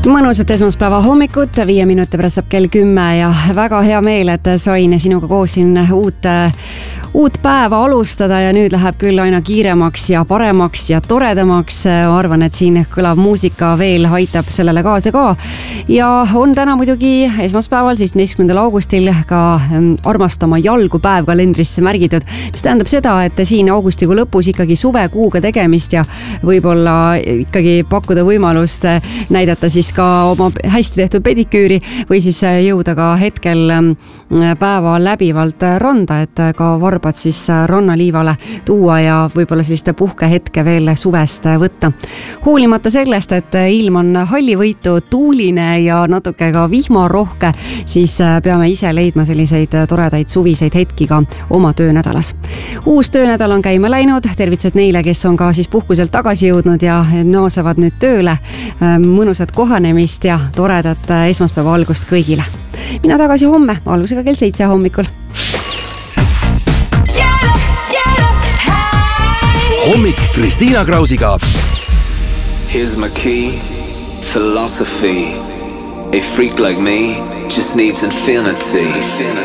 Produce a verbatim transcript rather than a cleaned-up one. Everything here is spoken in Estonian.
Mõnusat esmaspäeva hommikut, viie minuti pärast saab kell kümme ja väga hea meel, et sain sinuga koos siin uut, uut päeva alustada ja nüüd läheb küll aina kiiremaks ja paremaks ja toredamaks. Ma arvan, et siin kõlav muusika veel aitab sellele kaasa ka. Ja on täna muidugi esmaspäeval, seitsmeteistkümnendal augustil ka armastama jalgu päev kalendrisse märgitud, mis tähendab seda, et siin augustikuu lõpus ikkagi suvekuuga tegemist ja võib-olla ikkagi pakkuda võimalust näidata siis ka oma hästi tehtud pediküüri või siis jõuda ka hetkel päeva läbivalt randa, et ka varbad siis rannaliivale tuua ja võib-olla selliste puhkehetke veel suvest võtta. Hoolimata sellest, et ilm on hallivõitu, tuuline ja natuke ka vihmarohke, siis peame ise leidma selliseid toredaid suviseid hetki ka oma töönädalas. Uus töönädal on käima läinud, tervitused neile, kes on ka siis puhkuselt tagasi jõudnud ja naasevad nüüd tööle. Mõnusat kohanemist ja toredat esmaspäeva algust kõigile. Mina tagasi homme, algusega kell seitse hommikul. Hommik Kristiina Krausiga. Here's my key, philosophy. A freak like me just needs infinity.